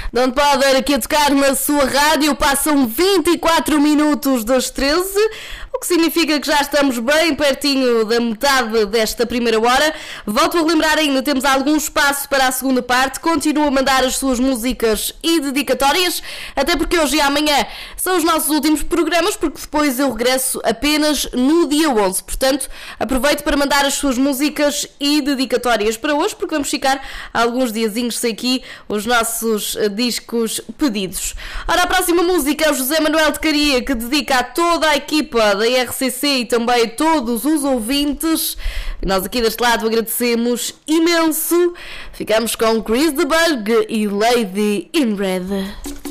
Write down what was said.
Don't Bother aqui a tocar na sua rádio. Passam 24 minutos das 13, o que significa que já estamos bem pertinho da metade desta primeira hora. Volto a relembrar ainda, temos algum espaço para a segunda parte. Continua a mandar as suas músicas e dedicatórias, até porque hoje e amanhã são os nossos últimos programas, porque depois eu regresso apenas no dia 11. Portanto, aproveito para mandar as suas músicas e dedicatórias para hoje, porque vamos ficar alguns diazinhos sem aqui os nossos discos pedidos. Ora, a próxima música é o José Manuel de Caria, que dedica a toda a equipa da RCC e também a todos os ouvintes. Nós aqui deste lado agradecemos imenso. Ficamos com Chris de Bug e Lady in Red.